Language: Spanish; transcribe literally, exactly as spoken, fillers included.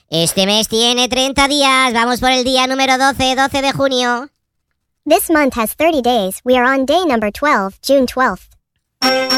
Este mes tiene treinta días. Vamos por el día número doce, doce de junio. This month has thirty days. We are on day number twelve, June twelfth.